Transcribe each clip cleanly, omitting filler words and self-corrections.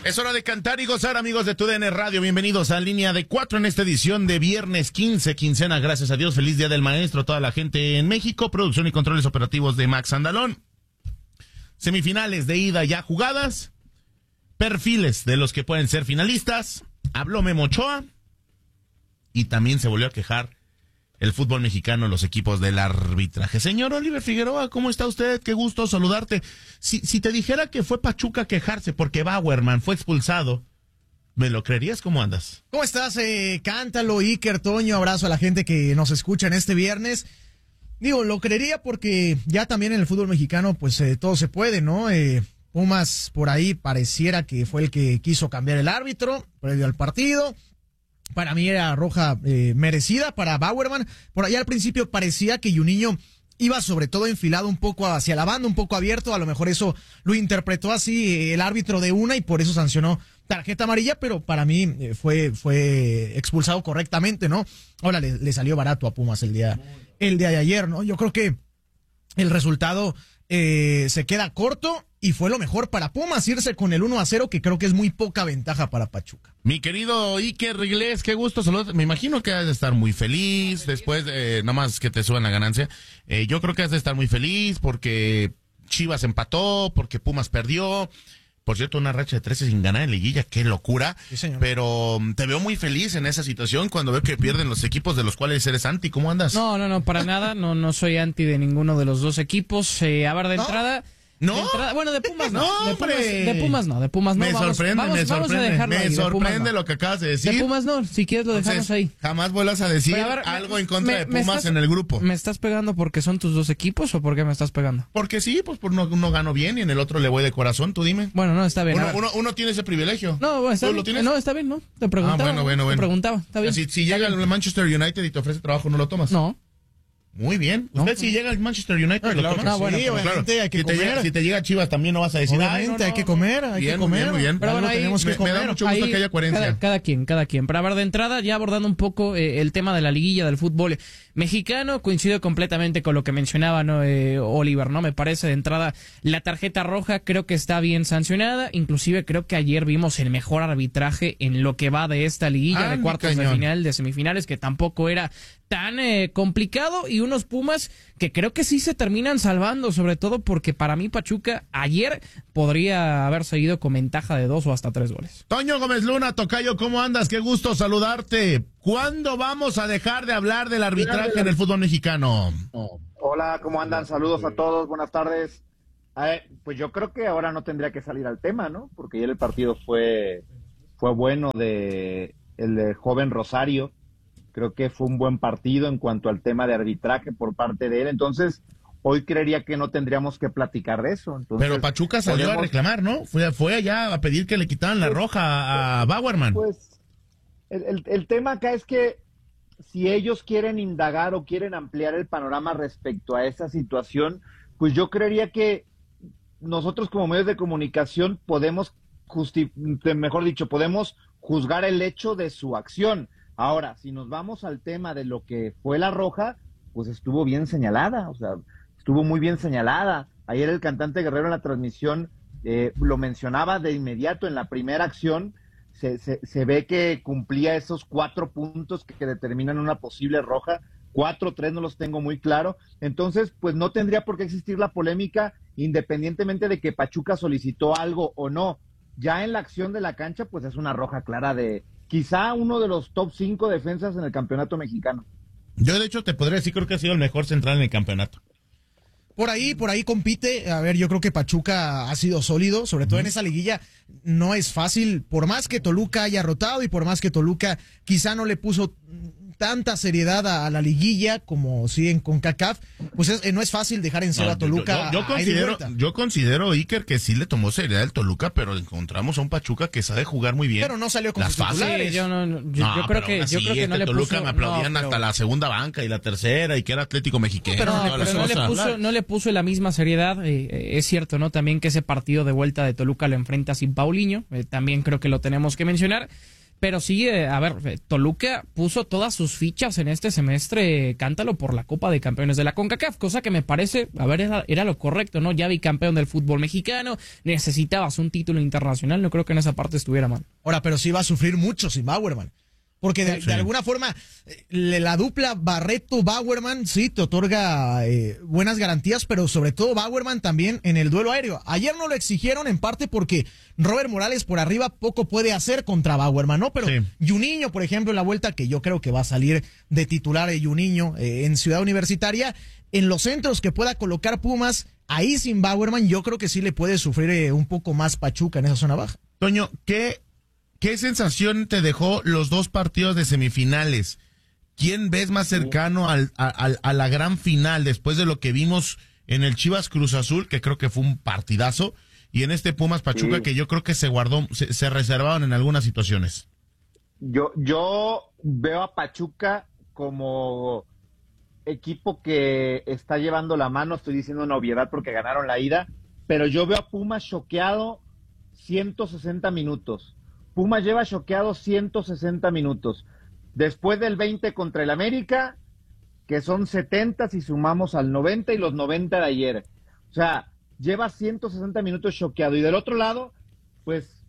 Es hora de cantar y gozar, amigos de TUDN Radio. Bienvenidos a Línea de 4 en esta edición de viernes 15, quincena. Gracias a Dios, feliz Día del Maestro, toda la gente en México. Producción y controles operativos de Max Andalón. Semifinales de ida ya jugadas. Perfiles de los que pueden ser finalistas. Habló Memo Ochoa. Y también se volvió a quejar el fútbol mexicano, los equipos del arbitraje. Señor Oliver Figueroa, ¿cómo está usted? Qué gusto saludarte. Si te dijera que fue Pachuca a quejarse porque Bauerman fue expulsado, ¿me lo creerías? ¿Cómo andas? ¿Cómo estás? Cántalo, Iker, Toño, abrazo a la gente que nos escucha en este viernes. Digo, lo creería porque ya también en el fútbol mexicano, pues todo se puede, ¿no? Pumas por ahí pareciera que fue el que quiso cambiar el árbitro previo al partido. Para mí era roja merecida para Bauerman. Por allá al principio parecía que Juninho iba sobre todo enfilado un poco hacia la banda, un poco abierto. A lo mejor eso lo interpretó así el árbitro de una y por eso sancionó tarjeta amarilla, pero para mí fue expulsado correctamente, ¿no? Ahora le salió barato a Pumas el día de ayer, ¿no? Yo creo que el resultado se queda corto y fue lo mejor para Pumas irse con el 1-0, que creo que es muy poca ventaja para Pachuca. Mi querido Iker Riglés, qué gusto saludarte. Me imagino que has de estar muy feliz después, nomás que te suban la ganancia. Yo creo que has de estar muy feliz porque Chivas empató, porque Pumas perdió. Por cierto, una racha de 13 sin ganar en liguilla, qué locura. Sí, señor. Pero te veo muy feliz en esa situación cuando veo que pierden los equipos de los cuales eres anti. ¿Cómo andas? No, para nada. No soy anti de ninguno de los dos equipos. A ver, de entrada... ¿No? Bueno, de Pumas no. No, De Pumas no. Me sorprende, Me sorprende lo que acabas de decir. De Pumas no, si quieres lo dejamos ahí. Jamás vuelvas a decir algo en contra de Pumas en el grupo. ¿Me estás pegando porque son tus dos equipos o por qué me estás pegando? Porque sí, pues por uno gano bien y en el otro le voy de corazón, tú dime. Bueno, no, está bien. Uno tiene ese privilegio. No, bueno, está ¿Tú bien. lo tienes? No, está bien, ¿no? Te preguntaba. Bueno. Te preguntaba, está bien. Si llega el Manchester United y te ofrece trabajo, ¿no lo tomas? No. Muy bien. ¿Usted si llega al Manchester United lo toma? No, bueno, sí, obviamente hay que comer. Si te llega Chivas también no vas a decir, obviamente hay que comer, hay que comer. Muy bien. Pero bueno, ahí tenemos que comer. Me da mucho gusto que haya coherencia. Cada quien. Para hablar de entrada, ya abordando un poco el tema de la liguilla del fútbol mexicano, coincido completamente con lo que mencionaba, ¿no? Oliver, ¿no? Me parece de entrada la tarjeta roja creo que está bien sancionada, inclusive creo que ayer vimos el mejor arbitraje en lo que va de esta liguilla de cuartos de final, de semifinales, que tampoco era tan complicado, y unos Pumas que creo que sí se terminan salvando, sobre todo porque para mí Pachuca ayer podría haber seguido con ventaja de 2 o hasta 3 goles. Toño Gómez Luna, tocayo, ¿cómo andas? Qué gusto saludarte. ¿Cuándo vamos a dejar de hablar del arbitraje en el fútbol mexicano? Hola, ¿cómo andan? Saludos a todos, buenas tardes. Pues yo creo que ahora no tendría que salir al tema, ¿no? Porque ayer el partido fue bueno el de joven Rosario. Creo que fue un buen partido en cuanto al tema de arbitraje por parte de él. Entonces, hoy creería que no tendríamos que platicar de eso. Entonces, pero Pachuca salió a reclamar, ¿no? Fue allá a pedir que le quitaran la roja a Bauerman. Pues, el tema acá es que si ellos quieren indagar o quieren ampliar el panorama respecto a esa situación, pues yo creería que nosotros como medios de comunicación podemos podemos juzgar el hecho de su acción. Ahora, si nos vamos al tema de lo que fue la roja, pues estuvo bien señalada, estuvo muy bien señalada. Ayer el cantante Guerrero en la transmisión lo mencionaba de inmediato en la primera acción, se ve que cumplía esos 4 puntos que determinan una posible roja, 4 o 3 no los tengo muy claro. Entonces, pues no tendría por qué existir la polémica independientemente de que Pachuca solicitó algo o no. Ya en la acción de la cancha, pues es una roja clara de quizá uno de los top 5 defensas en el campeonato mexicano. Yo de hecho te podría decir, creo que ha sido el mejor central en el campeonato. Por ahí compite. A ver, yo creo que Pachuca ha sido sólido, sobre todo en esa liguilla. No es fácil, por más que Toluca haya rotado y por más que Toluca quizá no le puso tanta seriedad a la liguilla como sí en CONCACAF, pues no es fácil dejar en cero a Toluca. Yo considero, Iker, que sí le tomó seriedad el Toluca, pero encontramos a un Pachuca que sabe jugar muy bien. Pero no salió con las sus titulares. Sí, yo creo que no le Toluca puso, me aplaudían hasta la segunda banca y la tercera y que era Atlético Mexicano. Pero no le puso la misma seriedad. Es cierto, ¿no? También que ese partido de vuelta de Toluca lo enfrenta sin Paulinho. También creo que lo tenemos que mencionar. Pero sí, a ver, Toluca puso todas sus fichas en este semestre, cántalo, por la Copa de Campeones de la CONCACAF, cosa que me parece, a ver, era lo correcto, ¿no? Ya bicampeón del fútbol mexicano, necesitabas un título internacional, no creo que en esa parte estuviera mal. Ahora, pero sí va a sufrir mucho sin Bauerman. Porque de alguna forma la dupla Barreto-Bauerman sí te otorga buenas garantías, pero sobre todo Bauerman también en el duelo aéreo. Ayer no lo exigieron en parte porque Robert Morales por arriba poco puede hacer contra Bauerman, ¿no? Pero Juninho, por ejemplo, en la vuelta, que yo creo que va a salir de titular Juninho en Ciudad Universitaria, en los centros que pueda colocar Pumas, ahí sin Bauerman, yo creo que sí le puede sufrir un poco más Pachuca en esa zona baja. Toño, ¿Qué sensación te dejó los dos partidos de semifinales? ¿Quién ves más cercano a la gran final después de lo que vimos en el Chivas Cruz Azul, que creo que fue un partidazo, y en este Pumas Pachuca, que yo creo que se reservaron en algunas situaciones? Yo veo a Pachuca como equipo que está llevando la mano, estoy diciendo una obviedad porque ganaron la ida, pero yo veo a Pumas choqueado 160 minutos. Pumas lleva choqueado 160 minutos. Después del 20 contra el América, que son 70 si sumamos al 90 y los 90 de ayer. O sea, lleva 160 minutos choqueado. Y del otro lado, pues,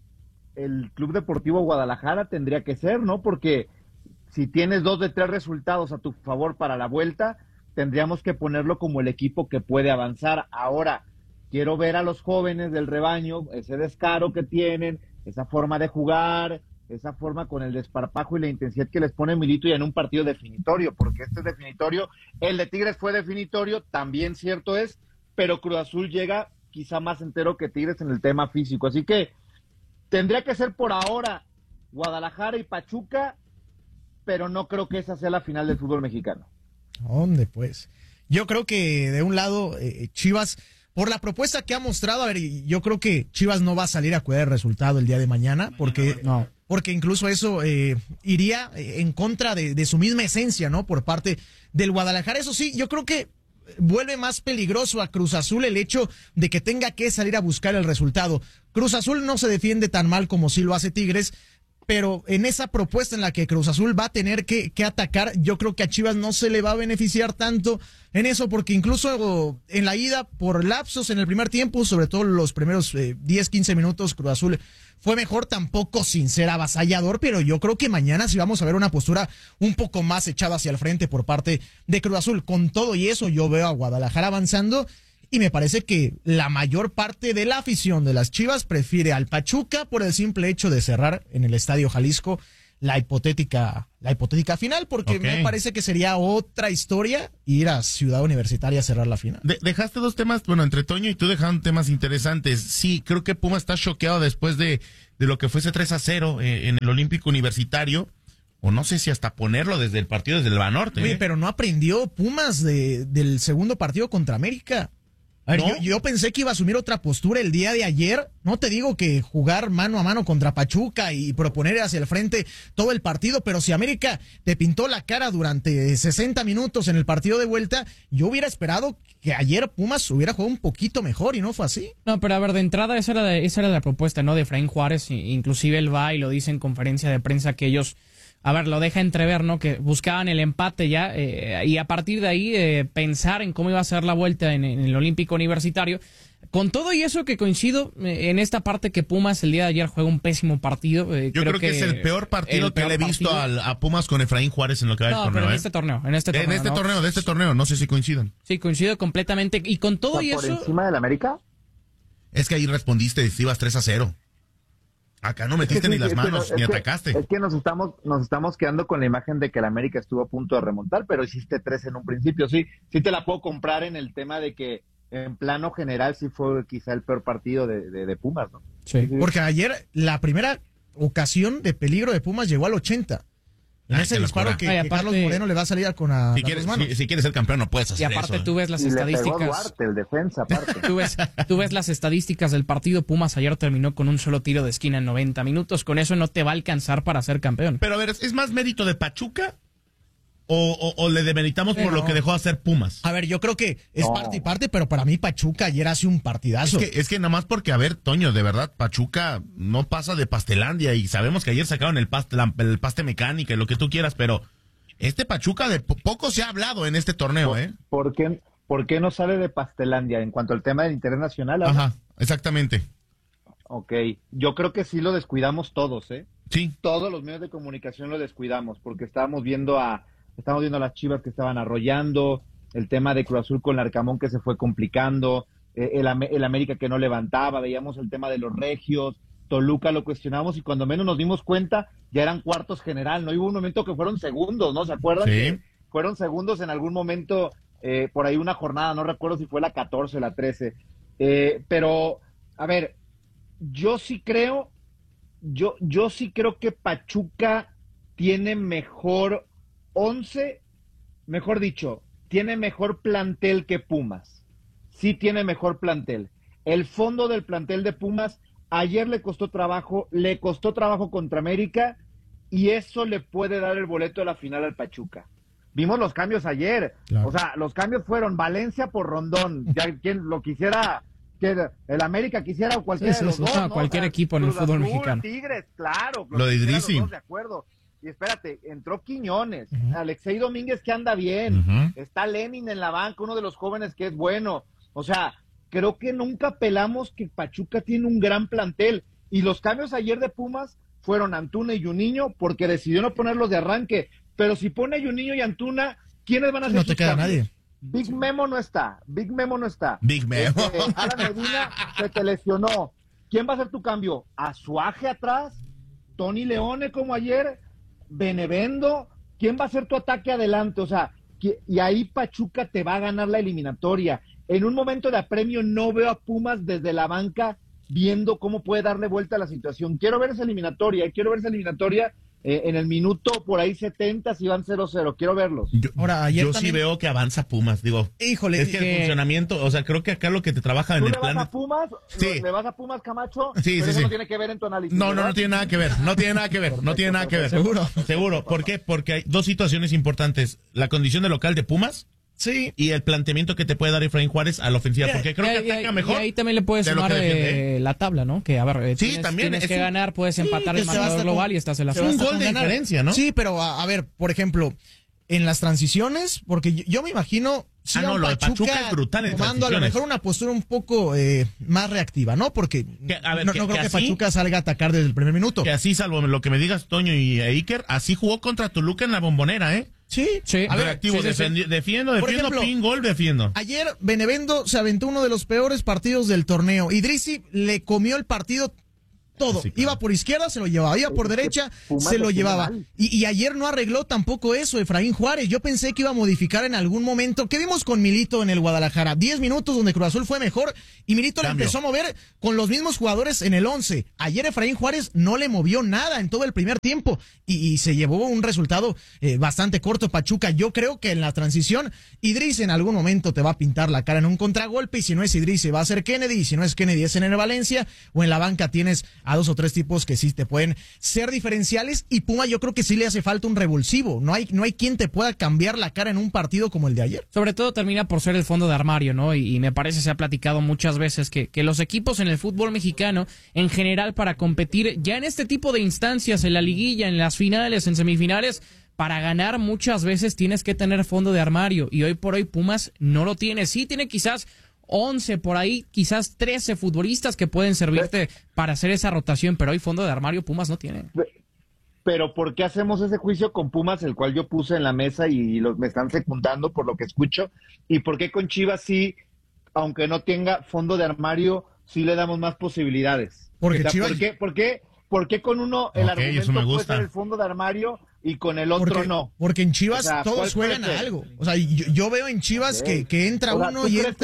el Club Deportivo Guadalajara tendría que ser, ¿no? Porque si tienes 2 de 3 resultados a tu favor para la vuelta, tendríamos que ponerlo como el equipo que puede avanzar. Ahora, quiero ver a los jóvenes del rebaño, ese descaro que tienen, esa forma de jugar, esa forma con el desparpajo y la intensidad que les pone Milito y en un partido definitorio, porque este es definitorio, el de Tigres fue definitorio, también cierto es, pero Cruz Azul llega quizá más entero que Tigres en el tema físico, así que tendría que ser por ahora Guadalajara y Pachuca, pero no creo que esa sea la final del fútbol mexicano. ¿Dónde pues? Yo creo que de un lado Chivas, por la propuesta que ha mostrado, a ver, yo creo que Chivas no va a salir a cuidar el resultado el día de mañana, porque incluso eso iría en contra de su misma esencia, ¿no? Por parte del Guadalajara. Eso sí, yo creo que vuelve más peligroso a Cruz Azul el hecho de que tenga que salir a buscar el resultado. Cruz Azul no se defiende tan mal como sí lo hace Tigres, pero en esa propuesta en la que Cruz Azul va a tener que atacar, yo creo que a Chivas no se le va a beneficiar tanto en eso, porque incluso en la ida, por lapsos en el primer tiempo, sobre todo los primeros 10-15 minutos, Cruz Azul fue mejor, tampoco sin ser avasallador, pero yo creo que mañana sí vamos a ver una postura un poco más echada hacia el frente por parte de Cruz Azul. Con todo y eso, yo veo a Guadalajara avanzando, y me parece que la mayor parte de la afición de las Chivas prefiere al Pachuca por el simple hecho de cerrar en el Estadio Jalisco la hipotética final, porque me parece que sería otra historia ir a Ciudad Universitaria a cerrar la final. Dejaste dos temas, bueno, entre Toño y tú dejaron temas interesantes. Sí, creo que Puma está choqueado después de lo que fue ese 3-0 en el Olímpico Universitario, o no sé si hasta ponerlo desde el partido desde el Banorte. Oye, pero no aprendió Pumas del segundo partido contra América. A ver, ¿no? Yo pensé que iba a asumir otra postura el día de ayer. No te digo que jugar mano a mano contra Pachuca y proponer hacia el frente todo el partido, pero si América te pintó la cara durante 60 minutos en el partido de vuelta, yo hubiera esperado que ayer Pumas hubiera jugado un poquito mejor y no fue así. No, pero a ver, de entrada esa era la propuesta, ¿no? De Efraín Juárez, inclusive él va y lo dice en conferencia de prensa que ellos... A ver, lo deja entrever, ¿no? Que buscaban el empate ya y a partir de ahí pensar en cómo iba a ser la vuelta en el Olímpico Universitario. Con todo y eso que coincido en esta parte que Pumas el día de ayer juega un pésimo partido. Yo creo que es el peor partido que le he visto a Pumas con Efraín Juárez en lo que va del torneo. Pero en este torneo, no sé si coincidan. Sí, coincido completamente. Y con todo y eso... ¿Por encima del América? Es que ahí respondiste, ibas 3-0. Acá no metiste ni las manos, ni atacaste. Es que nos estamos quedando con la imagen de que el América estuvo a punto de remontar, pero hiciste 3 en un principio. Sí te la puedo comprar en el tema de que en plano general sí fue quizá el peor partido de Pumas, ¿no? Sí. Porque ayer la primera ocasión de peligro de Pumas llegó al 80. En ese disparo que Carlos Moreno le va a salir con las dos manos. Si quieres ser campeón no puedes hacer eso. Y aparte tú ves las estadísticas. Le pegó a Duarte, el defensa, aparte. Tú ves las estadísticas del partido. Pumas ayer terminó con un solo tiro de esquina en 90 minutos. Con eso no te va a alcanzar para ser campeón. Pero a ver, ¿es más mérito de Pachuca o le demeritamos por lo que dejó de hacer Pumas? A ver, yo creo que es parte y parte, pero para mí Pachuca ayer hace un partidazo. Es que nada más porque, a ver, Toño, de verdad, Pachuca no pasa de Pastelandia y sabemos que ayer sacaron el paste mecánica y lo que tú quieras, pero este Pachuca de poco se ha hablado en este torneo, ¿eh? ¿Por qué no sale de Pastelandia en cuanto al tema del interés nacional? Ajá, exactamente. Ok, yo creo que sí lo descuidamos todos, ¿eh? Sí. Todos los medios de comunicación lo descuidamos porque estábamos viendo a las Chivas que estaban arrollando, el tema de Cruz Azul con Larcamón que se fue complicando, el América que no levantaba, veíamos el tema de los regios, Toluca lo cuestionamos y cuando menos nos dimos cuenta ya eran cuartos general, ¿no? Y hubo un momento que fueron segundos, ¿no? ¿Se acuerdan? Sí. Que fueron segundos en algún momento, por ahí una jornada, no recuerdo si fue la 14 o la 13, pero, a ver, yo sí creo que Pachuca tiene mejor 11, mejor dicho, tiene mejor plantel que Pumas. Sí tiene mejor plantel. El fondo del plantel de Pumas ayer le costó trabajo contra América y eso le puede dar el boleto a la final al Pachuca. Vimos los cambios ayer. Claro. O sea, los cambios fueron Valencia por Rondón. Ya quien lo quisiera, que el América quisiera o cualquiera de los dos, ¿no? Cualquier equipo en el fútbol mexicano. Tigres, claro. Lo de Idrissi. De acuerdo. Y espérate, entró Quiñones, Alexei Domínguez que anda bien, está Lenin en la banca, uno de los jóvenes que es bueno. O sea, creo que nunca pelamos que Pachuca tiene un gran plantel. Y los cambios ayer de Pumas fueron Antuna y Juninho porque decidió no ponerlos de arranque. Pero si pone a Juninho y Antuna, ¿quiénes van a hacer No te queda nadie. Big Memo no está. Big Memo. Alan Medina se te lesionó. ¿Quién va a hacer tu cambio? ¿Azuaje atrás? ¿Tony Leone como ayer? ¿Benevendo? ¿Quién va a hacer tu ataque adelante? O sea, y ahí Pachuca te va a ganar la eliminatoria. En un momento de apremio no veo a Pumas desde la banca viendo cómo puede darle vuelta a la situación. Quiero ver esa eliminatoria en el minuto por ahí 70 si van 0-0. Quiero verlos. Yo sí veo que avanza Pumas, digo. Híjole. Es que el funcionamiento, o sea, creo que acá lo que te trabaja en el plan. ¿Vas a Pumas? Sí. ¿Le vas a Pumas, Camacho? Sí, Pero sí. Eso no tiene que ver en tu análisis. No tiene nada que ver. Seguro. ¿Por qué? Porque hay dos situaciones importantes. La condición de local de Pumas. Sí. Y el planteamiento que te puede dar Efraín Juárez a la ofensiva, porque creo que ataca mejor. Y ahí también le puedes sumar la tabla, ¿no? Que, a ver, tienes que ganar, puedes empatar el marcador global y estás en la final. Es un gol de diferencia, ¿no? Sí, pero a ver, por ejemplo, en las transiciones, porque yo me imagino... Sí, lo de Pachuca es brutal en tomando a lo mejor una postura un poco más reactiva, ¿no? Porque no creo que Pachuca salga a atacar desde el primer minuto. Que así, salvo lo que me digas, Toño y Iker, así jugó contra Toluca en la Bombonera, ¿eh? Sí. A ver, activo, defiendo, ejemplo, pin, gol, defiendo. Ayer Benevendo se aventó uno de los peores partidos del torneo. Idrissi le comió el partido todo. Sí, claro. Iba por izquierda, se lo llevaba. Iba por derecha, se lo llevaba. Y ayer no arregló tampoco eso Efraín Juárez. Yo pensé que iba a modificar en algún momento. ¿Qué vimos con Milito en el Guadalajara? 10 minutos donde Cruz Azul fue mejor y Milito le empezó a mover con los mismos jugadores en el 11. Ayer Efraín Juárez no le movió nada en todo el primer tiempo y se llevó un resultado bastante corto Pachuca. Yo creo que en la transición Idrissi en algún momento te va a pintar la cara en un contragolpe y si no es Idrissi va a ser Kennedy y si no es Kennedy es en el Valencia o en la banca tienes a dos o tres tipos que sí te pueden ser diferenciales y Puma yo creo que sí le hace falta un revulsivo. No hay quien te pueda cambiar la cara en un partido como el de ayer. Sobre todo termina por ser el fondo de armario, ¿no? Y me parece, se ha platicado muchas veces que los equipos en el fútbol mexicano, en general, para competir ya en este tipo de instancias, en la liguilla, en las finales, en semifinales, para ganar muchas veces tienes que tener fondo de armario. Y hoy por hoy Pumas no lo tiene. Sí tiene quizás 11 por ahí, quizás 13 futbolistas que pueden servirte para hacer esa rotación, pero hoy fondo de armario Pumas no tiene. Pero ¿por qué hacemos ese juicio con Pumas, el cual yo puse en la mesa y me están secundando por lo que escucho? ¿Y por qué con Chivas sí, aunque no tenga fondo de armario, sí le damos más posibilidades? Porque Chivas... ¿Por qué con uno el argumento puede ser el fondo de armario y con el otro no? Porque en Chivas todos juegan a algo. O sea, yo veo en Chivas que entra uno y entra...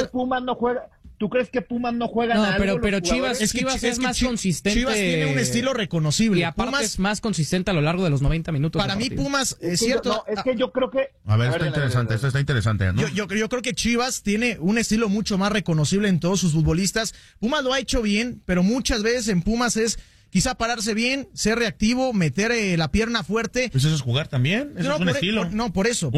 ¿Tú crees que Pumas no juegan a algo? Pero Chivas es más consistente. Chivas tiene un estilo reconocible. Y aparte Pumas es más consistente a lo largo de los 90 minutos. Para mí Pumas, es cierto... es que yo creo que... A ver, esto está interesante, ¿no? Yo creo que Chivas tiene un estilo mucho más reconocible en todos sus futbolistas. Pumas lo ha hecho bien, pero muchas veces en Pumas es... quizá pararse bien, ser reactivo, meter la pierna fuerte. Pues eso es jugar también, eso es un estilo. Por eso.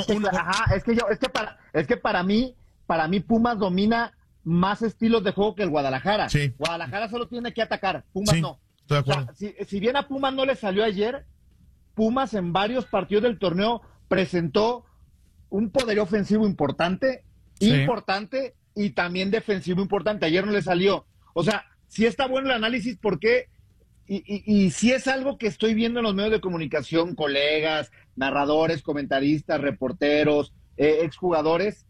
Es que para mí Pumas domina más estilos de juego que el Guadalajara. Sí. Guadalajara solo tiene que atacar, Pumas sí, no. Estoy de acuerdo. O sea, si bien a Pumas no le salió ayer, Pumas en varios partidos del torneo presentó un poder ofensivo importante y también defensivo importante. Ayer no le salió. O sea, sí está bueno el análisis porque y sí es algo que estoy viendo en los medios de comunicación, colegas, narradores, comentaristas, reporteros, exjugadores.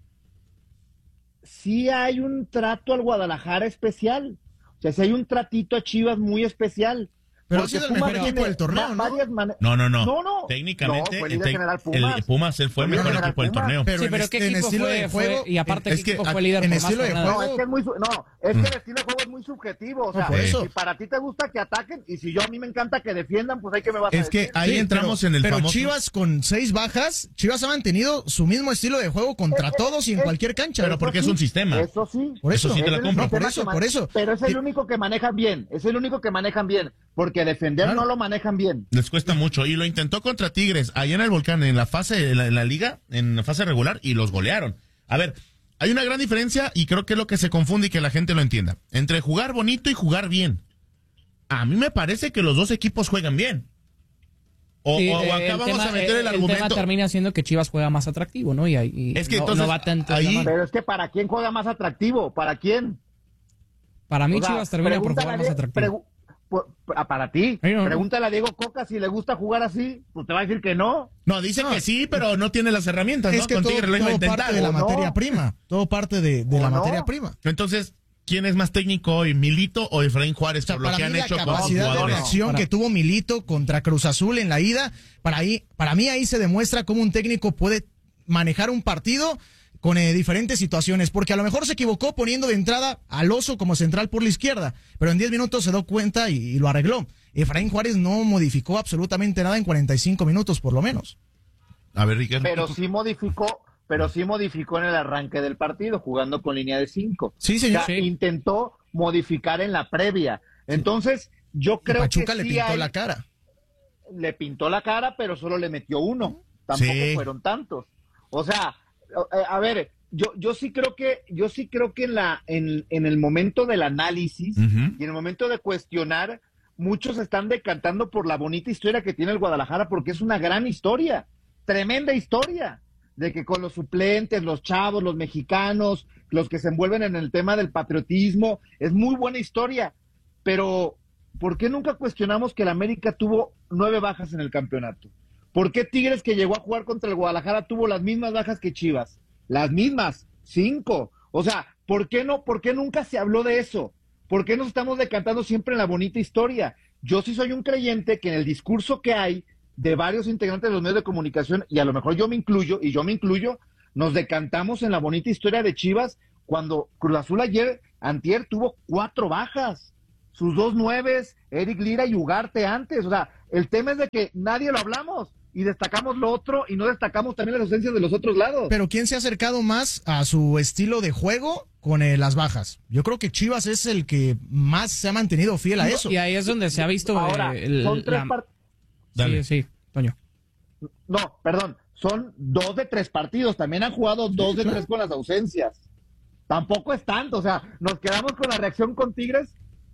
Sí hay un trato al Guadalajara especial. O sea, sí hay un tratito a Chivas muy especial. Pero ha sido el mejor equipo del torneo, ¿no? No. Técnicamente, fue líder general Pumas. el Pumas él fue el mejor equipo del torneo. Pero ¿qué equipo fue? Y aparte, ¿qué equipo fue líder en por estilo más de jornadas? juego? Es que el estilo de juego es muy subjetivo. O sea, por eso. si para ti te gusta que ataquen y si a mí me encanta que defiendan, pues hay que me vas a decir. Es que ahí entramos en el pero famoso... Chivas con 6 bajas, Chivas ha mantenido su mismo estilo de juego contra todos y en cualquier cancha. Pero porque es un sistema. Eso sí. Por eso sí te la compro. Por eso. Pero es el único que manejan bien. Porque defender no lo manejan bien. Les cuesta mucho. Y lo intentó contra Tigres, allá en el Volcán, en la fase, en la liga, en la fase regular, y los golearon. A ver, hay una gran diferencia, y creo que es lo que se confunde y que la gente lo entienda, entre jugar bonito y jugar bien. A mí me parece que los dos equipos juegan bien. O acá vamos a meter el argumento. El tema termina siendo que Chivas juega más atractivo, ¿no? Y es que no, entonces, no va tanto ahí... Pero es que ¿para quién juega más atractivo? ¿Para quién? Para mí Chivas termina por jugar más atractivo. Para ti, no. Pregúntale a Diego Coca si le gusta jugar así, pues te va a decir que no. No, dicen que sí, pero no tiene las herramientas, es ¿no? que Con Tigres lo iba a todo intentar. parte de la materia prima. Todo parte de la materia prima. Entonces, ¿quién es más técnico hoy, Milito o Efraín Juárez, por lo que han hecho con sus la capacidad de jugadores? reacción que tuvo Milito contra Cruz Azul en la ida, para mí ahí se demuestra cómo un técnico puede manejar un partido con diferentes situaciones, porque a lo mejor se equivocó poniendo de entrada al Oso como central por la izquierda, pero en 10 minutos se dio cuenta y lo arregló. Efraín Juárez no modificó absolutamente nada en 45 minutos, por lo menos. A ver, Ricardo. Pero sí modificó en el arranque del partido, jugando con línea de 5. Sí, señor. O sea, intentó modificar en la previa. Entonces, yo creo Pachuca que le sí pintó la cara. Le pintó la cara, pero solo le metió uno. Tampoco fueron tantos. O sea, a ver, yo sí creo que en el momento del análisis y en el momento de cuestionar, muchos están decantando por la bonita historia que tiene el Guadalajara, porque es una gran historia, tremenda historia, de que con los suplentes, los chavos, los mexicanos, los que se envuelven en el tema del patriotismo, es muy buena historia, pero ¿por qué nunca cuestionamos que el América tuvo 9 bajas en el campeonato? ¿Por qué Tigres, que llegó a jugar contra el Guadalajara, tuvo las mismas bajas que Chivas? Las mismas, 5. O sea, ¿por qué nunca se habló de eso? ¿Por qué nos estamos decantando siempre en la bonita historia? Yo sí soy un creyente que en el discurso que hay de varios integrantes de los medios de comunicación, y a lo mejor yo me incluyo, nos decantamos en la bonita historia de Chivas cuando Cruz Azul antier tuvo 4 bajas. Sus 2 nueves, Eric Lira y Ugarte antes. O sea, el tema es de que nadie lo hablamos y destacamos lo otro y no destacamos también las ausencias de los otros lados. Pero ¿quién se ha acercado más a su estilo de juego con las bajas? Yo creo que Chivas es el que más se ha mantenido fiel a eso. Y ahí es donde se ha visto... Ahora, son 3 Dale. Sí, Toño. No, perdón, son 2 de 3 partidos. También han jugado 2 de 3 con las ausencias. Tampoco es tanto. O sea, nos quedamos con la reacción con Tigres,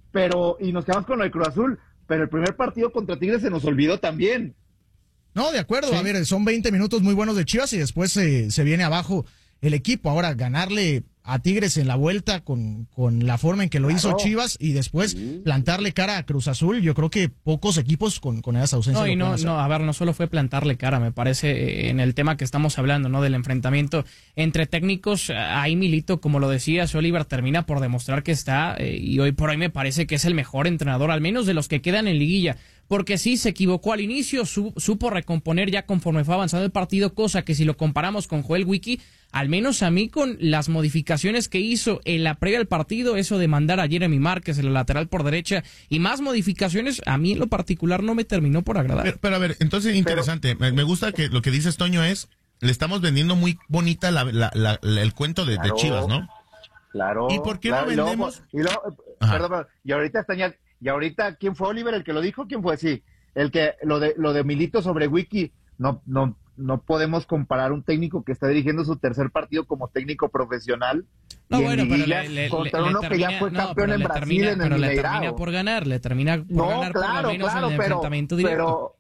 y nos quedamos con lo de Cruz Azul. Pero el primer partido contra Tigres se nos olvidó también. No, de acuerdo. Sí. A ver, son 20 minutos muy buenos de Chivas y después se viene abajo el equipo. Ahora, ganarle a Tigres en la vuelta con la forma en que lo hizo Chivas y después plantarle cara a Cruz Azul, yo creo que pocos equipos con esas ausencias. A ver, no solo fue plantarle cara, me parece, en el tema que estamos hablando, ¿no? Del enfrentamiento entre técnicos. Ahí Milito, como lo decías, Oliver, termina por demostrar que está, y hoy por hoy me parece que es el mejor entrenador, al menos de los que quedan en liguilla. Porque sí, se equivocó al inicio, supo recomponer ya conforme fue avanzando el partido, cosa que si lo comparamos con Joel Wiki, al menos a mí con las modificaciones que hizo en la previa del partido, eso de mandar a Jeremy Márquez en el lateral por derecha y más modificaciones, a mí en lo particular no me terminó por agradar. Pero a ver, entonces interesante, me gusta que lo que dices, Toño, es, le estamos vendiendo muy bonita el cuento de Chivas, ¿no? Claro. ¿Y por qué no vendemos? Perdón, y ahorita Y ahorita, ¿quién fue, Oliver, el que lo dijo? ¿Quién fue? Sí, el que lo de Milito sobre Wiki, no podemos comparar un técnico que está dirigiendo su tercer partido como técnico profesional no, bueno, pero contra uno que ya fue campeón en Brasil en el pero le Mineirao. termina por ganar, le termina por ganar por lo menos en el enfrentamiento directo.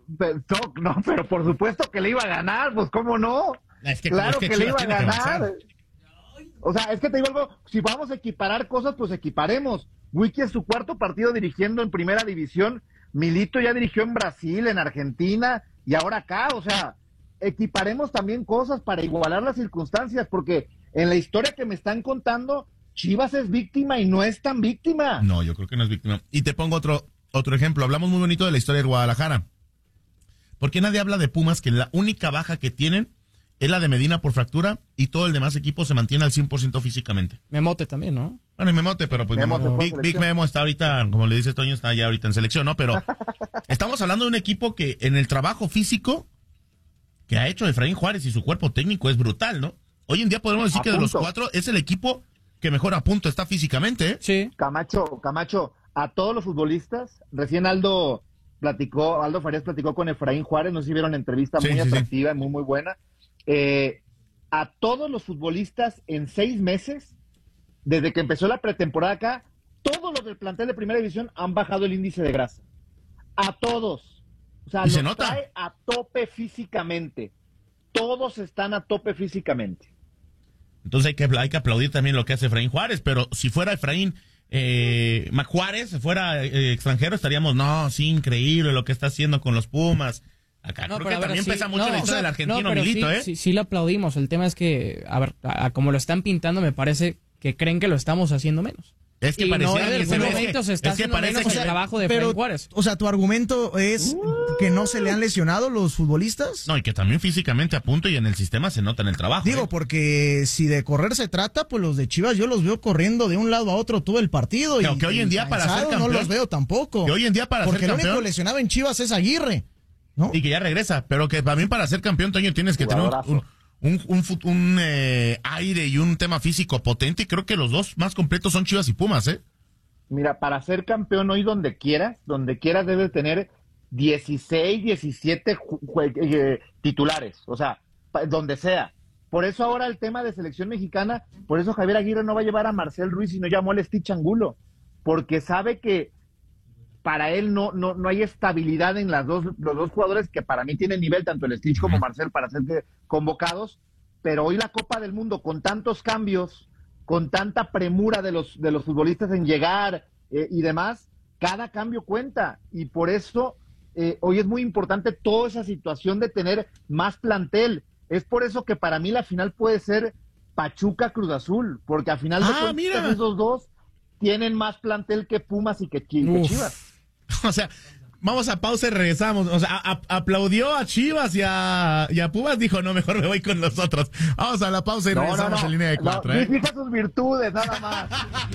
Pero por supuesto que le iba a ganar, pues cómo no. Claro que le iba a ganar. O sea, es que te digo algo, si vamos a equiparar cosas, pues equiparemos. Wiki es su cuarto partido dirigiendo en primera división, Milito ya dirigió en Brasil, en Argentina y ahora acá, o sea, equiparemos también cosas para igualar las circunstancias, porque en la historia que me están contando, Chivas es víctima y no es tan víctima. No, yo creo que no es víctima. Y te pongo otro ejemplo, hablamos muy bonito de la historia de Guadalajara. ¿Por qué nadie habla de Pumas, que la única baja que tienen es la de Medina por fractura y todo el demás equipo se mantiene al 100% físicamente? Memote también, ¿no? Bueno, y Memote, pero pues Big Memo está ahorita, como le dice Toño, está ya ahorita en selección, ¿no? Pero estamos hablando de un equipo que en el trabajo físico que ha hecho Efraín Juárez y su cuerpo técnico es brutal, ¿no? Hoy en día podemos decir que de los cuatro es el equipo que mejor a punto está físicamente, ¿eh? Sí. Camacho, a todos los futbolistas, recién Aldo Farías platicó con Efraín Juárez, no sé si vieron entrevista muy atractiva, muy buena. A todos los futbolistas en 6 meses, desde que empezó la pretemporada acá, todos los del plantel de primera división han bajado el índice de grasa. A todos. O sea, los trae a tope físicamente. Todos están a tope físicamente. Entonces hay que aplaudir también lo que hace Efraín Juárez, pero si fuera Efraín Juárez, si fuera extranjero, estaríamos, no, sí, increíble lo que está haciendo con los Pumas. Acá creo que también pesa mucho la historia del argentino Milito, Sí, lo aplaudimos. El tema es que, a ver, como lo están pintando, me parece que creen que lo estamos haciendo menos. Es que y parecía no, en algún momento se está haciendo menos el trabajo de Efraín Juárez. O sea, ¿tu argumento es que no se le han lesionado los futbolistas? No, y que también físicamente a punto y en el sistema se nota en el trabajo. Digo, porque si de correr se trata, pues los de Chivas yo los veo corriendo de un lado a otro todo el partido. Que hoy en día para ser campeón no los veo tampoco. Que hoy en día para ser campeón. Porque el único lesionado en Chivas es Aguirre, ¿no? Y que ya regresa, pero que también para ser campeón, Toño, tienes que tener un aire y un tema físico potente, y creo que los dos más completos son Chivas y Pumas, ¿eh? Mira, para ser campeón hoy donde quieras debes tener 16, 17 titulares, o sea, donde sea. Por eso ahora el tema de selección mexicana, por eso Javier Aguirre no va a llevar a Marcel Ruiz y no llamó al Stitch Angulo, porque sabe que para él no hay estabilidad en los dos jugadores que para mí tienen nivel, tanto el Stitch como Marcel, para ser convocados, pero hoy la Copa del Mundo, con tantos cambios, con tanta premura de los futbolistas en llegar y demás, cada cambio cuenta, y por eso hoy es muy importante toda esa situación de tener más plantel. Es por eso que para mí la final puede ser Pachuca Cruz Azul, porque a final de cuentas esos dos tienen más plantel que Pumas y que Chivas. O sea, vamos a pausa y regresamos. O sea, aplaudió a Chivas y a Pumas, dijo, no, mejor me voy con los otros. Vamos a la pausa y regresamos en línea de 4. Fija sus virtudes, nada más.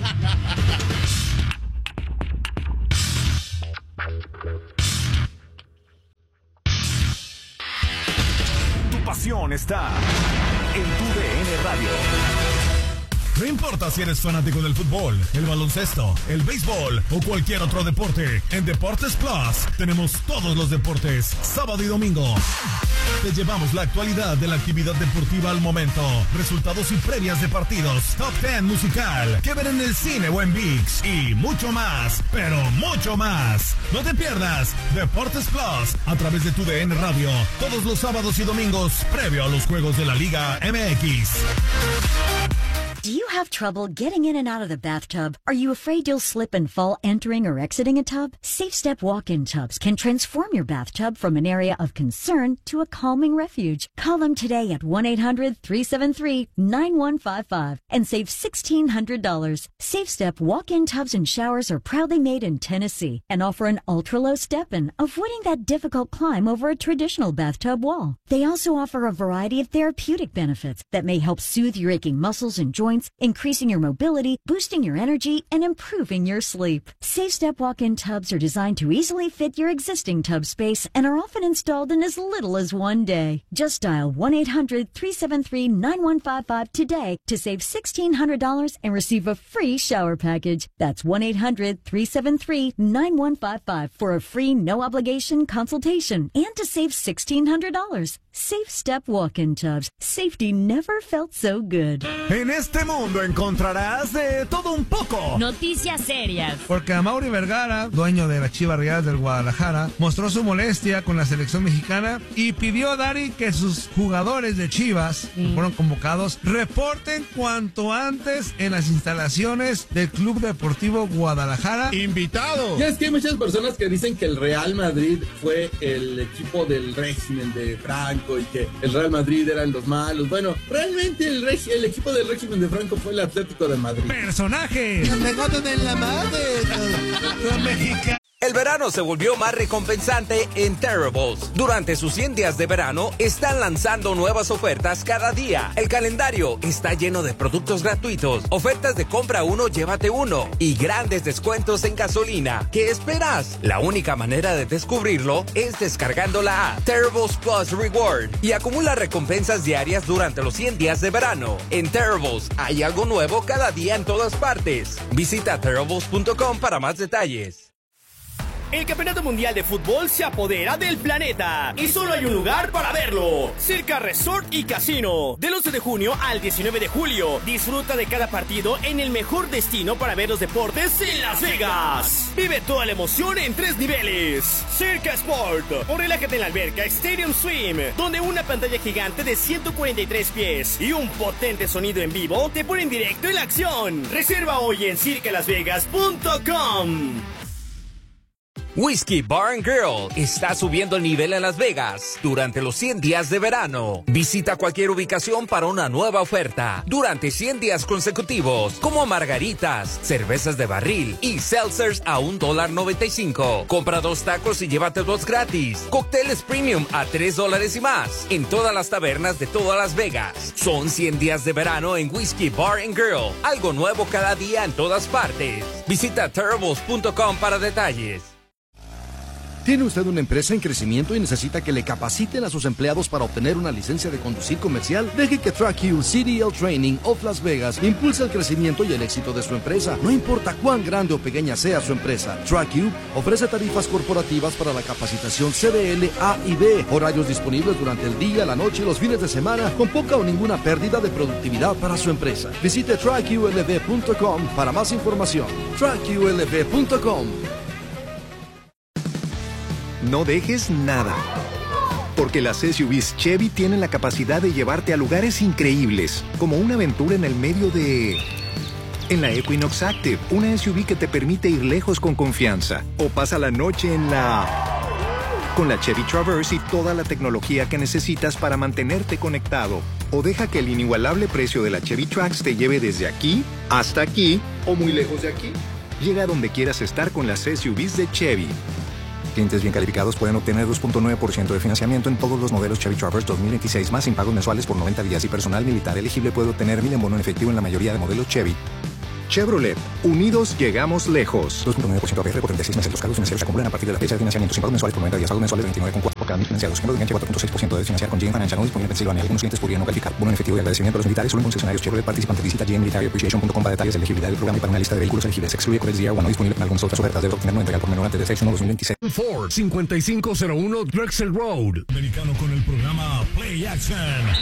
Tu pasión está en tu DN Radio. No importa si eres fanático del fútbol, el baloncesto, el béisbol o cualquier otro deporte, en Deportes Plus tenemos todos los deportes, sábado y domingo. Te llevamos la actualidad de la actividad deportiva al momento, resultados y previas de partidos, top 10 musical, que ver en el cine o en ViX y mucho más, pero mucho más. No te pierdas Deportes Plus a través de tu DN Radio, todos los sábados y domingos, previo a los juegos de la Liga MX. Do you have trouble getting in and out of the bathtub? Are you afraid you'll slip and fall entering or exiting a tub? Safe Step walk-in tubs can transform your bathtub from an area of concern to a calming refuge. Call them today at 1-800-373-9155 and save $1,600. Safe Step walk-in tubs and showers are proudly made in Tennessee and offer an ultra-low step-in, avoiding that difficult climb over a traditional bathtub wall. They also offer a variety of therapeutic benefits that may help soothe your aching muscles and joints joints, increasing your mobility, boosting your energy, and improving your sleep. SafeStep walk-in tubs are designed to easily fit your existing tub space and are often installed in as little as one day. Just dial 1-800-373-9155 today to save $1,600 and receive a free shower package. That's 1-800-373-9155 for a free no-obligation consultation and to save $1,600. SafeStep walk-in tubs. Safety never felt so good. En este mundo encontrarás de todo un poco. Noticias serias. Porque Amaury Vergara, dueño de las Chivas Rayadas del Guadalajara, mostró su molestia con la selección mexicana y pidió a Dari que sus jugadores de Chivas, que fueron convocados, reporten cuanto antes en las instalaciones del Club Deportivo Guadalajara. ¡Invitado! Ya es que hay muchas personas que dicen que el Real Madrid fue el equipo del régimen de Franco y que el Real Madrid eran los malos. Bueno, realmente el equipo del régimen de Franco fue el Atlético de Madrid. ¡Personajes! El verano se volvió más recompensante en Terribles. Durante sus 100 días de verano, están lanzando nuevas ofertas cada día. El calendario está lleno de productos gratuitos, ofertas de compra uno, llévate uno y grandes descuentos en gasolina. ¿Qué esperas? La única manera de descubrirlo es descargando la app Terribles Plus Reward y acumula recompensas diarias durante los 100 días de verano. En Terribles hay algo nuevo cada día en todas partes. Visita Terribles.com para más detalles. El Campeonato Mundial de Fútbol se apodera del planeta y solo hay un lugar para verlo: Circa Resort y Casino. Del 11 de junio al 19 de julio, disfruta de cada partido en el mejor destino para ver los deportes en Las Vegas. Vive toda la emoción en 3 niveles. Circa Sport, o relájate en la alberca Stadium Swim, donde una pantalla gigante de 143 pies y un potente sonido en vivo te ponen directo en la acción. Reserva hoy en circalasvegas.com. Whiskey Bar & Grill está subiendo el nivel en Las Vegas durante los 100 días de verano. Visita cualquier ubicación para una nueva oferta durante 100 días consecutivos, como margaritas, cervezas de barril y seltzers a $1.95. Compra 2 tacos y llévate 2 gratis. Cócteles premium a $3 y más en todas las tabernas de toda Las Vegas. Son 100 días de verano en Whiskey Bar & Grill. Algo nuevo cada día en todas partes. Visita Terribles.com para detalles. ¿Tiene usted una empresa en crecimiento y necesita que le capaciten a sus empleados para obtener una licencia de conducir comercial? Deje que TrackU CDL Training of Las Vegas impulse el crecimiento y el éxito de su empresa. No importa cuán grande o pequeña sea su empresa, TrackU ofrece tarifas corporativas para la capacitación CDL A y B, horarios disponibles durante el día, la noche y los fines de semana, con poca o ninguna pérdida de productividad para su empresa. Visite TrackULV.com para más información. TrackULV.com. No dejes nada, porque las SUVs Chevy tienen la capacidad de llevarte a lugares increíbles, como una aventura en el medio de... En la Equinox Active, una SUV que te permite ir lejos con confianza, o pasa la noche en la... Con la Chevy Traverse y toda la tecnología que necesitas para mantenerte conectado, o deja que el inigualable precio de la Chevy Trax te lleve desde aquí hasta aquí, o muy lejos de aquí. Llega a donde quieras estar con las SUVs de Chevy. Clientes bien calificados pueden obtener 2.9% de financiamiento en todos los modelos Chevy Traverse 2026 más sin pagos mensuales por 90 días y personal militar elegible puede obtener 1,000 en bono en efectivo en la mayoría de modelos Chevy. Chevrolet, unidos llegamos lejos. 2.9% APR por 36 meses. Los cargos financieros se acumulan a partir de la fecha de financiamiento sin pagos mensuales por 90 días. Pagos mensuales de 29,4 por cada 1,000 financiados. Siendo de 4.6% de financiar con GM Financial no disponible en Pensilvania. Algunos clientes podrían no calificar. Bono en efectivo y agradecimiento a los militares solo en concesionarios Chevrolet participantes. Visita gmmilitaryappreciation.com para detalles de elegibilidad del programa y para una lista de vehículos elegibles. Excluye Corex DR1 no disponible en algunas otras ofertas. Debe obtener 90 al por menor antes de 6/1/2026. Ford 5501 Drexel Road. Americano con el programa Play Action.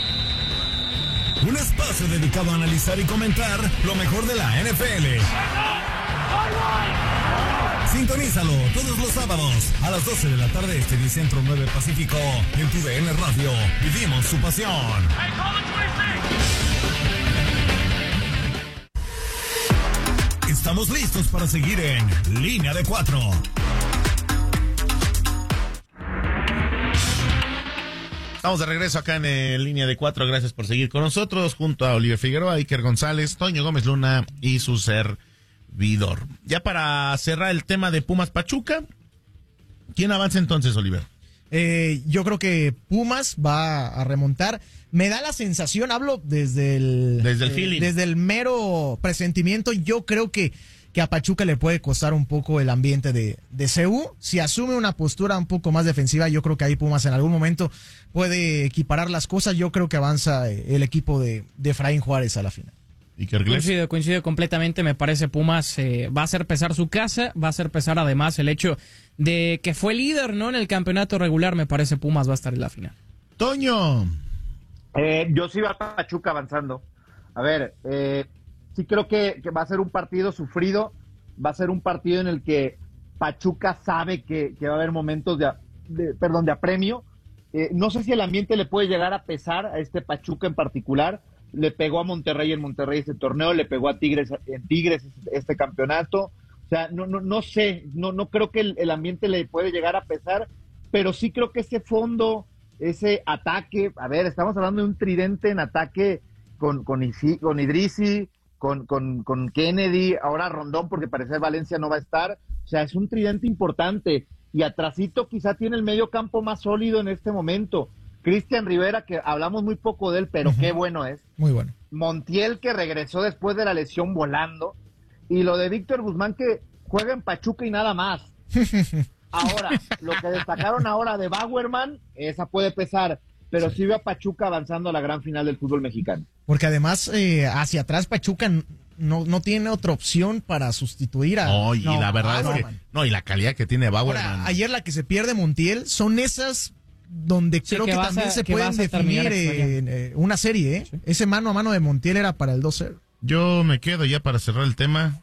Un espacio dedicado a analizar y comentar lo mejor de la NFL. Sintonízalo todos los sábados a las 12 de la tarde este y Centro 9 Pacífico en tu DN Radio. Vivimos su pasión. Estamos listos para seguir en Línea de 4. Estamos de regreso acá en Línea de 4. Gracias por seguir con nosotros, junto a Oliver Figueroa, Iker González, Toño Gómez Luna y su servidor. Ya para cerrar el tema de Pumas Pachuca, ¿quién avanza entonces, Oliver? Yo creo que Pumas va a remontar. Me da la sensación, hablo desde el feeling. Desde el mero presentimiento. Yo creo que a Pachuca le puede costar un poco el ambiente de CU. Si asume una postura un poco más defensiva, yo creo que ahí Pumas en algún momento puede equiparar las cosas. Yo creo que avanza el equipo de Efraín Juárez a la final. Coincido completamente. Me parece Pumas va a hacer pesar su casa, va a hacer pesar además el hecho de que fue líder, ¿no? En el campeonato regular. Me parece Pumas va a estar en la final. Toño. Yo sí va a Pachuca avanzando. A ver, sí creo que va a ser un partido sufrido, va a ser un partido en el que Pachuca sabe que va a haber momentos de apremio. No sé si el ambiente le puede llegar a pesar a este Pachuca en particular. Le pegó a Monterrey en Monterrey este torneo, le pegó a Tigres en Tigres este campeonato. O sea, no sé, no creo que el ambiente le puede llegar a pesar, pero sí creo que ese fondo, ese ataque, a ver, estamos hablando de un tridente en ataque con Idrisi, con Kennedy, ahora Rondón, porque parece que Valencia no va a estar. O sea, es un tridente importante. Y atrasito quizá tiene el medio campo más sólido en este momento. Cristian Rivera, que hablamos muy poco de él, pero qué bueno es. Muy bueno. Montiel, que regresó después de la lesión volando. Y lo de Víctor Guzmán, que juega en Pachuca y nada más. Ahora, lo que destacaron ahora de Bauerman, esa puede pesar. Pero sí veo a Pachuca avanzando a la gran final del fútbol mexicano. Porque además, hacia atrás Pachuca no tiene otra opción para sustituir a... No, y la verdad es que... No, y la calidad que tiene Bauerman. Ahora, ayer la que se pierde Montiel, son esas donde creo que también se pueden definir una serie, ¿eh? Sí. Ese mano a mano de Montiel era para el 2-0. Yo me quedo ya para cerrar el tema.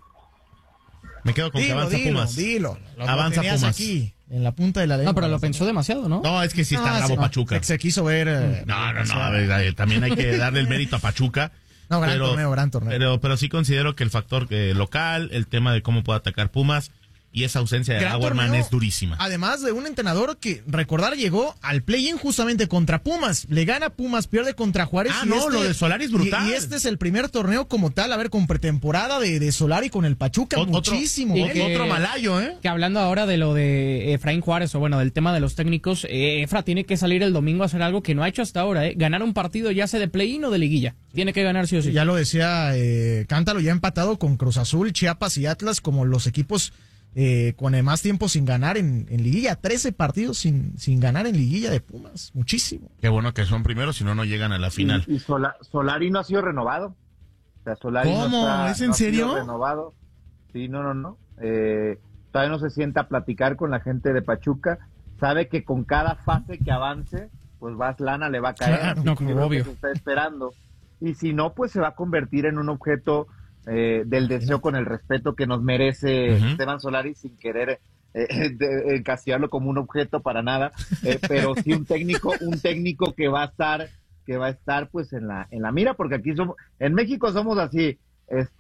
Me quedo con que avanza Pumas. Avanza Pumas. Aquí, en la punta de la lengua. No, pero lo pensó demasiado, ¿no? No, es que sí está bravo Pachuca. Se quiso ver... No, a ver, también hay que darle el mérito a Pachuca. No, gran torneo. Pero sí considero que el factor local, el tema de cómo puede atacar Pumas y esa ausencia de Bauerman es durísima. Además de un entrenador que, recordar, llegó al play-in justamente contra Pumas. Le gana Pumas, pierde contra Juárez. Lo de Solari es brutal. Y este es el primer torneo como tal, a ver, con pretemporada de Solari con el Pachuca. Muchísimo. Otro malayo, ¿eh? Que hablando ahora de lo de Efraín Juárez, o bueno, del tema de los técnicos, Efra tiene que salir el domingo a hacer algo que no ha hecho hasta ahora, ¿eh? Ganar un partido ya sea de play-in o de liguilla. Tiene que ganar sí o sí. Ya lo decía Cántalo, ya empatado con Cruz Azul, Chiapas y Atlas como los equipos con el más tiempo sin ganar en liguilla. 13 partidos sin ganar en liguilla de Pumas. Muchísimo. Qué bueno que son primeros, si no llegan a la final. Y Solari no ha sido renovado. O sea, Solari ¿Cómo? ¿Es en serio? Renovado. Sí, no. Todavía no se sienta a platicar con la gente de Pachuca. Sabe que con cada fase que avance, pues más lana le va a caer. Claro, no, como obvio. Se está esperando. Y si no, pues se va a convertir en un objeto del deseo con el respeto que nos merece Esteban Solari, sin querer encasillarlo como un objeto para nada, pero sí un técnico que va a estar pues en la mira, porque aquí en México somos así. Pues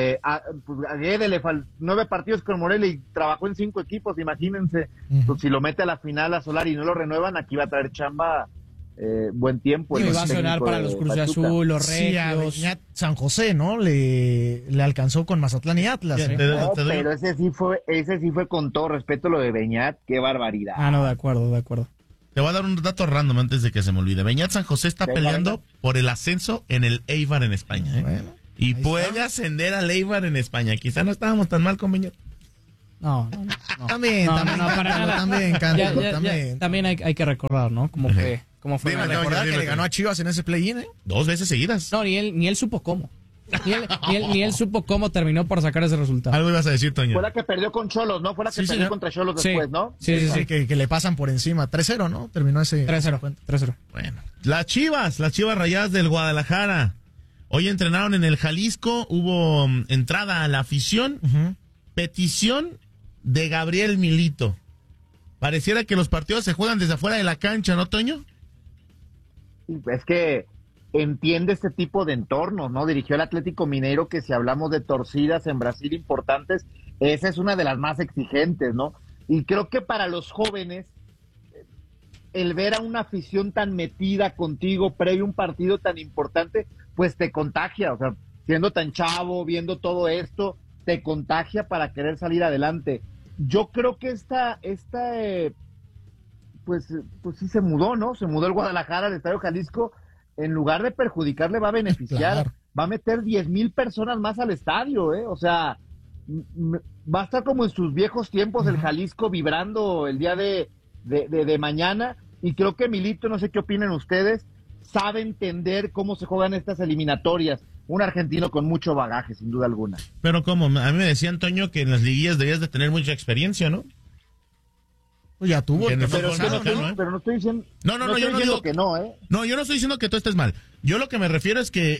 a Guede le 9 partidos con Morelia y trabajó en 5 equipos, imagínense. Pues si lo mete a la final a Solari y no lo renuevan, aquí va a traer chamba buen tiempo. Y va a sonar para los Cruz Azul, los Regios. Sí, San José, ¿no? Le alcanzó con Mazatlán y Atlas. No, pero ese sí fue con todo respeto lo de Beñat, qué barbaridad. No, de acuerdo. Te voy a dar un dato random antes de que se me olvide. Beñat San José está peleando por el ascenso en el Eibar en España, ¿eh? Bueno, y puede ascender al Eibar en España. Quizá no estábamos tan mal con Beñat. No. También, para nada. También hay que recordar, ¿no? Cómo fue. Recordar que le ganó a Chivas en ese play-in, ¿eh? 2 veces seguidas. No, ni él supo cómo. Ni él supo cómo terminó por sacar ese resultado. Algo ibas a decir, Toño. Fue la que perdió con Cholos, ¿no? Fue la que perdió contra Cholos después, ¿no? Sí, que le pasan por encima. 3-0, ¿no? Terminó ese... 3-0. Bueno. Las Chivas Rayadas del Guadalajara. Hoy entrenaron en el Jalisco. Hubo entrada a la afición. Petición de Gabriel Milito. Pareciera que los partidos se juegan desde afuera de la cancha, ¿no, Toño? Es que entiende este tipo de entornos, ¿no? Dirigió el Atlético Mineiro, que si hablamos de torcidas en Brasil importantes, esa es una de las más exigentes, ¿no? Y creo que para los jóvenes, el ver a una afición tan metida contigo previo a un partido tan importante, pues te contagia, o sea, siendo tan chavo, viendo todo esto, te contagia para querer salir adelante. Yo creo que esta pues sí se mudó, ¿no? Se mudó el Guadalajara al Estadio Jalisco. En lugar de perjudicarle, va a beneficiar. Claro. Va a meter 10,000 personas más al estadio, ¿eh? O sea, va a estar como en sus viejos tiempos el Jalisco vibrando el día de mañana. Y creo que Milito, no sé qué opinan ustedes, sabe entender cómo se juegan estas eliminatorias. Un argentino con mucho bagaje, sin duda alguna. Pero como a mí me decía Antonio que en las liguillas debías de tener mucha experiencia, ¿no? Pues ya tuvo. Pero no estoy diciendo. No, yo no digo que no, ¿eh? No, yo no estoy diciendo que tú estés mal. Yo lo que me refiero es que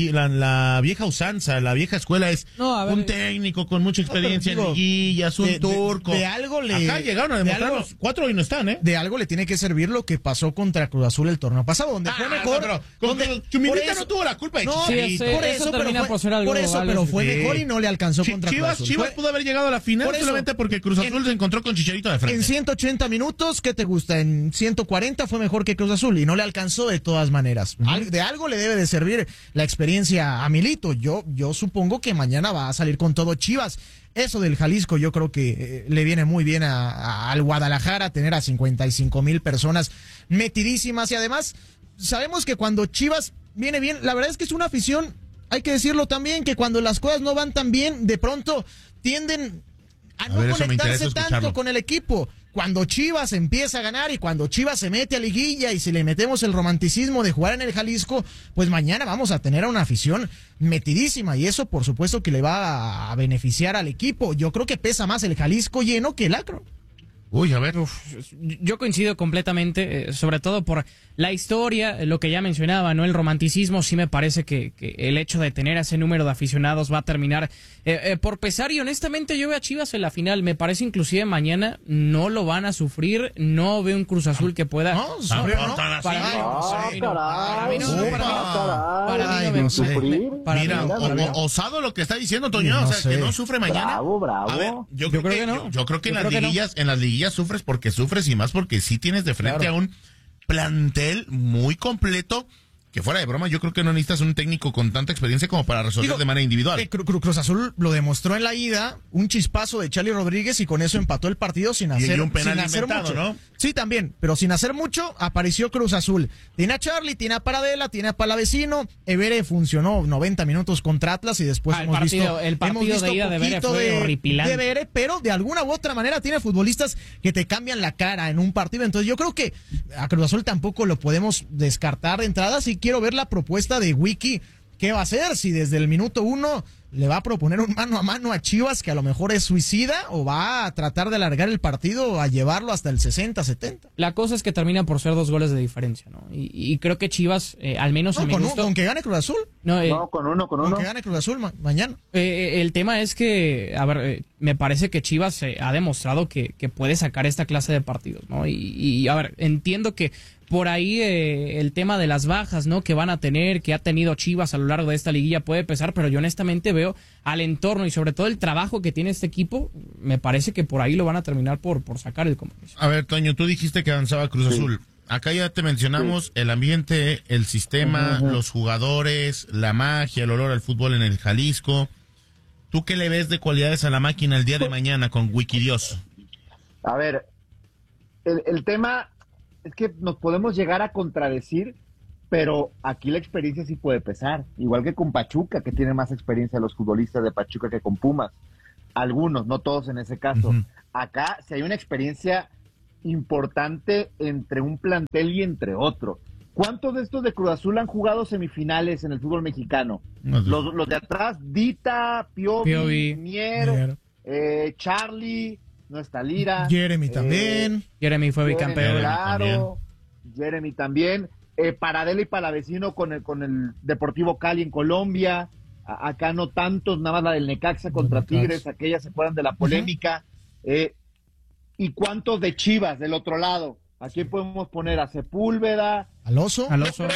la vieja usanza, la vieja escuela es un técnico con mucha experiencia en liguillas, un turco. De algo le... Acá llegaron a demostrarnos 4 y no están, ¿eh? De algo le tiene que servir lo que pasó contra Cruz Azul el torneo pasado, donde fue mejor. Pero Chumilita no tuvo la culpa de Chicharito. Por eso, pero fue mejor y no le alcanzó contra Cruz Azul. Chivas pudo haber llegado a la final solamente porque Cruz Azul se encontró con Chicharito de frente. En 180 minutos, ¿qué te gusta? En 140 fue mejor que Cruz Azul y no le alcanzó de todas maneras. De algo le debe de servir la experiencia a Milito. Yo supongo que mañana va a salir con todo Chivas. Eso del Jalisco yo creo que le viene muy bien al Guadalajara, tener a 55,000 personas metidísimas, y además sabemos que cuando Chivas viene bien, la verdad es que es una afición, hay que decirlo también, que cuando las cosas no van tan bien, de pronto tienden a no conectarse tanto con el equipo. Cuando Chivas empieza a ganar y cuando Chivas se mete a liguilla, y si le metemos el romanticismo de jugar en el Jalisco, pues mañana vamos a tener a una afición metidísima, y eso por supuesto que le va a beneficiar al equipo. Yo creo que pesa más el Jalisco lleno que el Akron. Uy, a ver. Yo coincido completamente, sobre todo por la historia, lo que ya mencionaba, ¿no? El romanticismo. Sí me parece que el hecho de tener ese número de aficionados va a terminar por pesar, y honestamente yo veo a Chivas en la final. Me parece inclusive mañana no lo van a sufrir. No veo un Cruz Azul que pueda... No, sufrir, ¿no? Para mí no sufrir. Mira, osado lo que está diciendo Toño, o sea, que no sufre mañana. Bravo. A ver, yo creo que no. Yo creo que en las liguillas sufres porque sufres, y más porque sí tienes de frente a un plantel muy completo, que fuera de broma, yo creo que no necesitas un técnico con tanta experiencia como para resolver de manera individual. Cruz Azul lo demostró en la ida, un chispazo de Charly Rodríguez, y con eso empató el partido sin hacer, un penal mucho. ¿No? Sí, también, pero sin hacer mucho, apareció Cruz Azul. Tiene a Charly, tiene a Paradela, tiene a Palavecino. Evere funcionó 90 minutos contra Atlas, y después el partido de ida de Evere fue horripilante. Pero de alguna u otra manera tiene futbolistas que te cambian la cara en un partido. Entonces yo creo que a Cruz Azul tampoco lo podemos descartar de entrada. Si quiero ver la propuesta de Wiki, ¿qué va a hacer? Si desde el minuto 1 le va a proponer un mano a mano a Chivas, que a lo mejor es suicida, o va a tratar de alargar el partido a llevarlo hasta el 60-70. La cosa es que termina por ser 2 goles de diferencia, ¿no? Y creo que Chivas, al menos en mi gusto... ¿Con que gane Cruz Azul? No, con uno. Con que gane Cruz Azul mañana. El tema es que, a ver, me parece que Chivas ha demostrado que puede sacar esta clase de partidos, ¿no? Y a ver, entiendo que por ahí el tema de las bajas, ¿no? Que van a tener, que ha tenido Chivas a lo largo de esta liguilla puede pesar, pero yo honestamente veo al entorno y sobre todo el trabajo que tiene este equipo, me parece que por ahí lo van a terminar por sacar el compromiso. A ver, Toño, tú dijiste que avanzaba Cruz Azul. Acá ya te mencionamos el ambiente, el sistema, los jugadores, la magia, el olor al fútbol en el Jalisco. ¿Tú qué le ves de cualidades a la máquina el día de mañana con Wikidios? A ver, el tema es que nos podemos llegar a contradecir, pero aquí la experiencia sí puede pesar, igual que con Pachuca, que tiene más experiencia los futbolistas de Pachuca que con Pumas. Algunos, no todos en ese caso. Acá si hay una experiencia importante entre un plantel y entre otro. ¿Cuántos de estos de Cruz Azul han jugado semifinales en el fútbol mexicano? Los de atrás, Dita, Piovi. Mier, Charly, no está Lira. Jeremy también. Jeremy fue bicampeón. Claro, Jeremy también. Paradela y Palavecino con el Deportivo Cali en Colombia. Acá no tantos, nada más la del Necaxa contra Tigres, aquellas se acuerdan de la polémica. ¿Y cuántos de Chivas del otro lado? Aquí podemos poner a Sepúlveda. ¿Al Oso?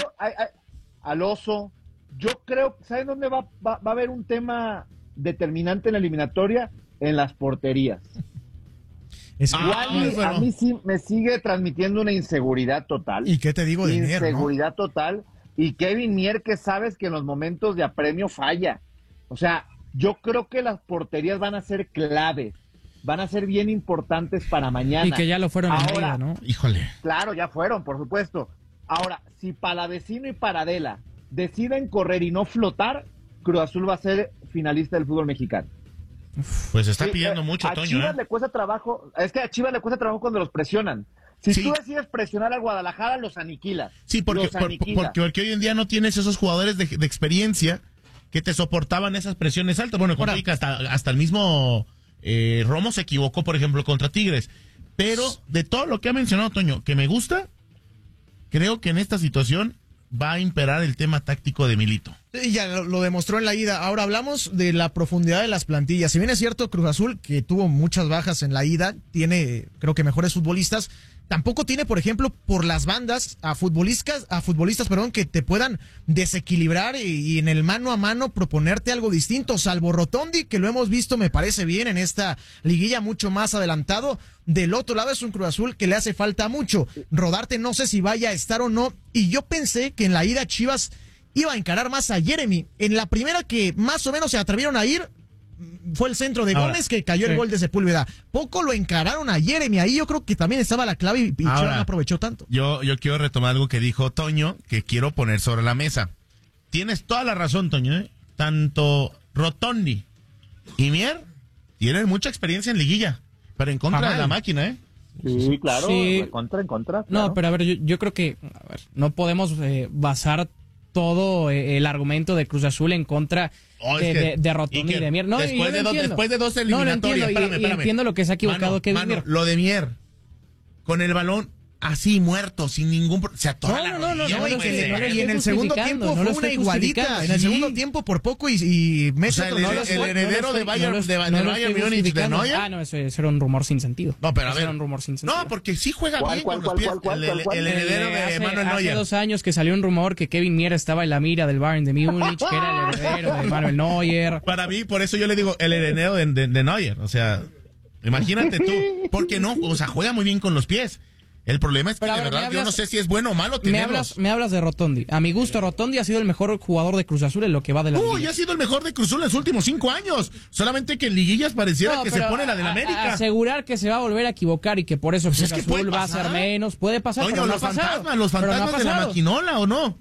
Al Oso. Yo creo, ¿saben dónde va a haber un tema determinante en la eliminatoria? En las porterías. A mí sí me sigue transmitiendo una inseguridad total. ¿Y qué te digo de Mier? Inseguridad total. Y Kevin Mier, que sabes que en los momentos de apremio falla. O sea, yo creo que las porterías van a ser clave. van a ser bien importantes para mañana. Y que ya lo fueron en la ida, ¿no? Híjole. Claro, ya fueron, por supuesto. Ahora, si Palavecino y Paradela deciden correr y no flotar, Cruz Azul va a ser finalista del fútbol mexicano. Pues está pidiendo mucho, a Toño. Chivas le cuesta trabajo, es que a Chivas le cuesta trabajo cuando los presionan. Si tú decides presionar al Guadalajara, los aniquilas. Sí, porque hoy en día no tienes esos jugadores de experiencia que te soportaban esas presiones altas. Bueno, hasta el mismo Romo se equivocó, por ejemplo, contra Tigres. Pero de todo lo que ha mencionado Toño, que me gusta, creo que en esta situación va a imperar el tema táctico de Milito. Sí, ya lo demostró en la ida. Ahora hablamos de la profundidad de las plantillas. Si bien es cierto, Cruz Azul, que tuvo muchas bajas en la ida, tiene, creo que mejores futbolistas, tampoco tiene, por ejemplo, por las bandas a futbolistas, que te puedan desequilibrar y en el mano a mano proponerte algo distinto, salvo Rotondi, que lo hemos visto, me parece bien, en esta liguilla mucho más adelantado. Del otro lado es un Cruz Azul que le hace falta mucho. Rodarte no sé si vaya a estar o no, y yo pensé que en la ida Chivas iba a encarar más a Jeremy. En la primera que más o menos se atrevieron a ir, fue el centro de Gómez que cayó el gol de Sepúlveda. Poco lo encararon a Jeremy. Ahí yo creo que también estaba la clave y Chivas no aprovechó tanto. Yo quiero retomar algo que dijo Toño, que quiero poner sobre la mesa. Tienes toda la razón, Toño, ¿eh? Tanto Rotondi y Mier tienen mucha experiencia en liguilla, pero en contra de la máquina, ¿eh? Sí, claro, Sí. en contra. Claro. No, pero a ver, yo creo que no podemos basar todo el argumento de Cruz Azul en contra de Rotondi y de Mier. No, después de dos eliminatorias, espérame. Entiendo lo que se ha equivocado Kevin Mier. Lo de Mier, con el balón así muerto, sin ningún... Se atoró la rodilla, y en el segundo tiempo fue una igualita. En el segundo tiempo por poco y Messi... O sea, el heredero de Bayern Múnich de Neuer. Ah, no, eso era un rumor sin sentido. No, pero a ver. Era un rumor sin sentido. No, porque sí juega bien con los pies. El heredero de Manuel Neuer. Hace 2 años que salió un rumor que Kevin Mier estaba en la mira del Bayern de Múnich, que era el heredero de Manuel Neuer. Para mí, por eso yo le digo el heredero de Neuer. O sea, imagínate tú. Porque no, o sea, juega muy bien con los pies. El problema es que, de verdad, yo no sé si es bueno o malo tenerlos. Me hablas de Rotondi. A mi gusto, Rotondi ha sido el mejor jugador de Cruz Azul en lo que va de la liga. Ya ha sido el mejor de Cruz Azul en los últimos 5 años. Solamente que en liguillas pareciera que se pone la del América. Asegurar que se va a volver a equivocar y que por eso Cruz Azul va a ser menos. Puede pasar, Oye, pero no los fantasmas de la maquinola, ¿o no?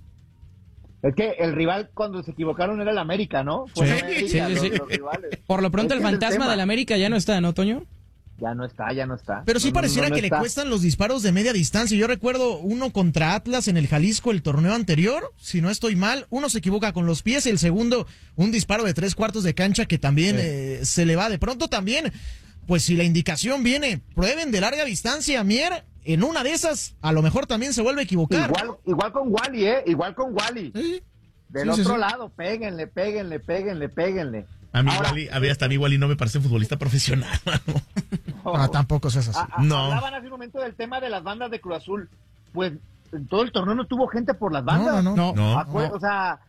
Es que el rival cuando se equivocaron era el América, ¿no? Sí. Los rivales. Por lo pronto el fantasma del América ya no está, ¿no, Toño? Ya no está. Pero sí pareciera que le cuestan los disparos de media distancia. Yo recuerdo uno contra Atlas en el Jalisco el torneo anterior, si no estoy mal. Uno se equivoca con los pies, el segundo un disparo de 3/4 de cancha que también se le va. De pronto también, pues si la indicación viene, prueben de larga distancia, Mier. En una de esas, a lo mejor también se vuelve a equivocar. Igual con Wally, Igual con Wally. ¿Sí? Del otro lado, péguenle. Hasta a mí Wally no me parece futbolista profesional, mano. Tampoco es eso. No. Hablaban hace un momento del tema de las bandas de Cruz Azul. Pues en todo el torneo no tuvo gente por las bandas. No. O sea,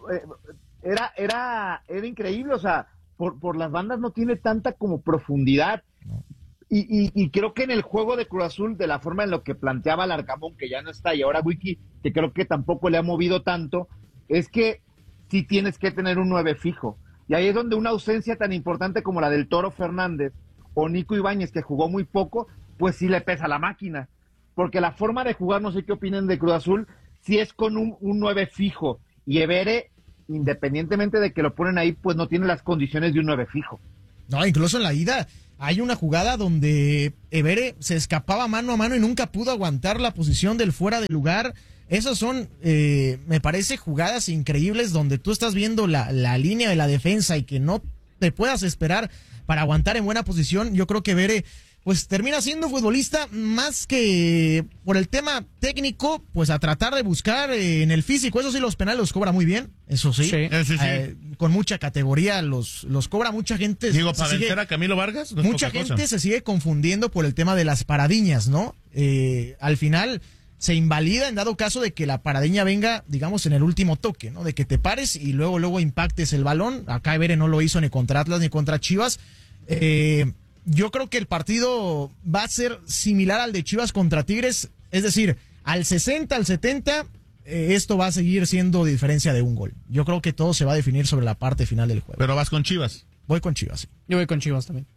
era increíble. O sea, por las bandas no tiene tanta como profundidad. No. Y creo que en el juego de Cruz Azul, de la forma en lo que planteaba Larcamón, que ya no está, y ahora Wiki, que creo que tampoco le ha movido tanto, es que sí tienes que tener un 9 fijo. Y ahí es donde una ausencia tan importante como la del Toro Fernández o Nico Ibáñez, que jugó muy poco, pues sí le pesa la máquina. Porque la forma de jugar, no sé qué opinen de Cruz Azul, si es con un 9 fijo. Y Evere, independientemente de que lo ponen ahí, pues no tiene las condiciones de un 9 fijo. No, incluso en la ida hay una jugada donde Evere se escapaba mano a mano y nunca pudo aguantar la posición del fuera de lugar. Esas son, me parece, jugadas increíbles donde tú estás viendo la línea de la defensa y que no te puedas esperar para aguantar en buena posición. Yo creo que Evere, pues termina siendo futbolista más que por el tema técnico, pues a tratar de buscar en el físico. Eso sí, los penales los cobra muy bien, eso sí. Con mucha categoría los cobra mucha gente. Digo, para vencer a Camilo Vargas, no es mucha gente se sigue confundiendo por el tema de las paradiñas, ¿no? Al final se invalida en dado caso de que la paradiña venga, digamos, en el último toque, ¿no? De que te pares y luego impactes el balón. Acá Evere no lo hizo ni contra Atlas ni contra Chivas. Yo creo que el partido va a ser similar al de Chivas contra Tigres, es decir, al 60, al 70, esto va a seguir siendo diferencia de un gol. Yo creo que todo se va a definir sobre la parte final del juego. ¿Pero vas con Chivas? Voy con Chivas, sí. Yo voy con Chivas también.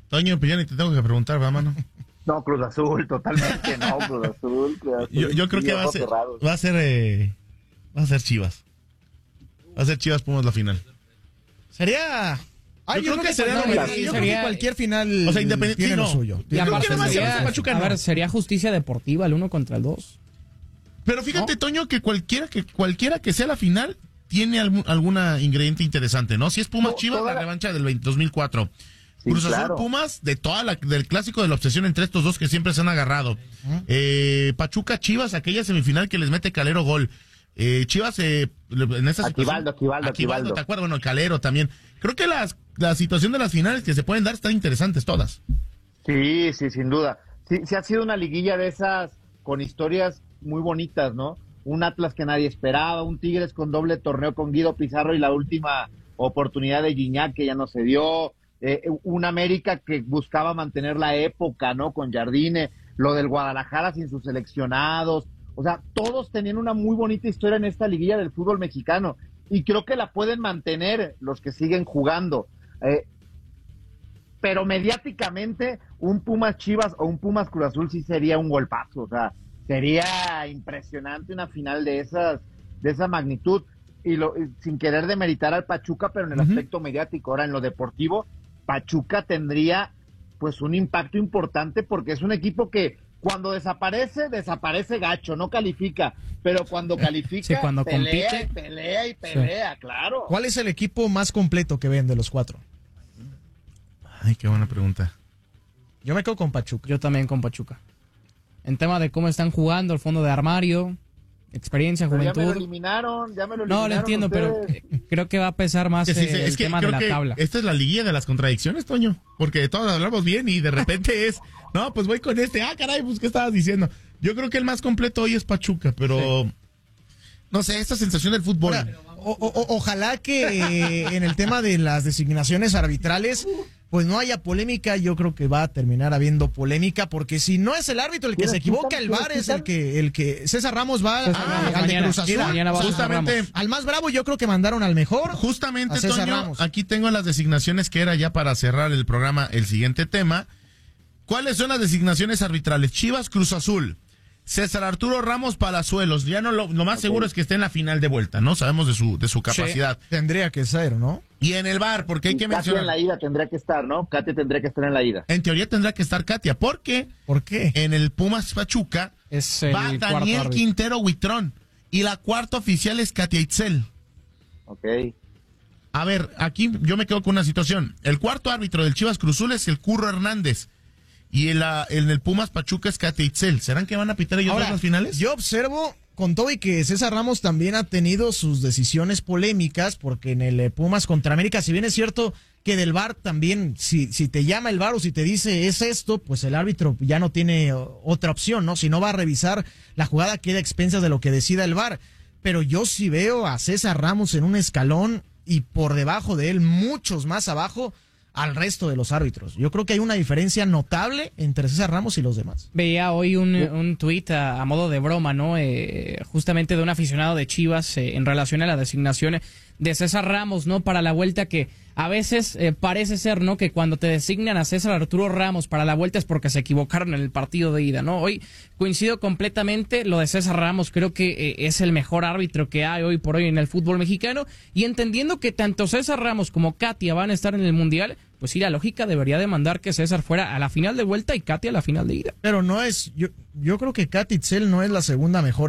Toño, pues ya ni te tengo que preguntar, ¿va, mano? No, Cruz Azul, totalmente no, Cruz Azul. Yo creo que va a ser Chivas. Va a ser Chivas Pumas la final. Sería... yo creo que sería cualquier final, o sea, independiente tiene lo suyo. Y aparte sería justicia deportiva el 1 contra el 2. Pero fíjate, ¿no? Toño, que cualquiera que sea la final tiene alguna ingrediente interesante, ¿no? Si es Pumas Chivas, la revancha del 2004. Sí, Cruz Azul Pumas, del clásico de la obsesión entre estos dos que siempre se han agarrado. Pachuca Chivas, aquella semifinal que les mete Calero gol. Chivas en esa situación. Aquivaldo, ¿te acuerdas? Bueno, el Calero también. Creo que la situación de las finales que se pueden dar están interesantes todas. Sí, sin duda. Sí ha sido una liguilla de esas con historias muy bonitas, ¿no? Un Atlas que nadie esperaba, un Tigres con doble torneo con Guido Pizarro y la última oportunidad de Gignac que ya no se dio, un América que buscaba mantener la época, ¿no? Con Jardine, lo del Guadalajara sin sus seleccionados, o sea, todos tenían una muy bonita historia en esta liguilla del fútbol mexicano y creo que la pueden mantener los que siguen jugando, pero mediáticamente un Pumas Chivas o un Pumas Cruz Azul sí sería un golpazo, o sea, sería impresionante una final de esa magnitud y sin querer demeritar al Pachuca, pero en el aspecto mediático. Ahora en lo deportivo, Pachuca tendría pues un impacto importante porque es un equipo que cuando desaparece gacho, no califica, pero cuando califica sí, cuando pelea compite, claro. ¿Cuál es el equipo más completo que ven de los 4? Ay, qué buena pregunta. Yo me quedo con Pachuca. Yo también con Pachuca. En tema de cómo están jugando, el fondo de armario, experiencia, pero juventud. Ya me lo eliminaron. No, lo entiendo, ustedes. Pero creo que va a pesar más el tema de la tabla. Esta es la liguilla de las contradicciones, Toño, porque de todos hablamos bien y de repente no, pues voy con este. Ah, caray, pues ¿qué estabas diciendo? Yo creo que el más completo hoy es Pachuca, pero no sé, esta sensación del fútbol. Ojalá que en el tema de las designaciones arbitrales pues no haya polémica. Yo creo que va a terminar habiendo polémica, porque si no es el árbitro el que se equivoca, el VAR es el que César Ramos va al de Cruz Azul. Justamente al más bravo. Yo creo que mandaron al mejor. Justamente, Toño, aquí tengo las designaciones que era ya para cerrar el programa, el siguiente tema. ¿Cuáles son las designaciones arbitrales? Chivas, Cruz Azul. César Arturo Ramos Palazuelos, ya no lo más seguro es que esté en la final de vuelta, ¿no? Sabemos de su capacidad. Sí, tendría que ser, ¿no? Y en el VAR, porque hay que mencionar. Katia en la ida tendría que estar, ¿no? Katia tendría que estar en la ida. En teoría tendrá que estar Katia, ¿por qué? En el Pumas Pachuca va Daniel Quintero Huitrón y la cuarta oficial es Katia Itzel. Ok. A ver, aquí yo me quedo con una situación. El cuarto árbitro del Chivas Cruz Azul es el Curro Hernández. Y en el Pumas Pachuca es Katia Itzel. ¿Serán que van a pitar ellos dos las finales? Yo observo con todo y que César Ramos también ha tenido sus decisiones polémicas, porque en el Pumas contra América, si bien es cierto que del VAR también, si te llama el VAR o si te dice es esto, pues el árbitro ya no tiene otra opción, ¿no? Si no va a revisar la jugada, queda a expensas de lo que decida el VAR. Pero yo sí veo a César Ramos en un escalón y por debajo de él, muchos más abajo, al resto de los árbitros. Yo creo que hay una diferencia notable entre César Ramos y los demás. Veía hoy un tuit a modo de broma, ¿no? Justamente de un aficionado de Chivas en relación a la designación de César Ramos, ¿no? Para la vuelta, que a veces parece ser, ¿no? Que cuando te designan a César Arturo Ramos para la vuelta es porque se equivocaron en el partido de ida, ¿no? Hoy coincido completamente, lo de César Ramos creo que es el mejor árbitro que hay hoy por hoy en el fútbol mexicano, y entendiendo que tanto César Ramos como Katia van a estar en el Mundial, pues sí, la lógica debería demandar que César fuera a la final de vuelta y Katia a la final de ida. Pero no es, yo creo que Katia Itzel no es la segunda mejor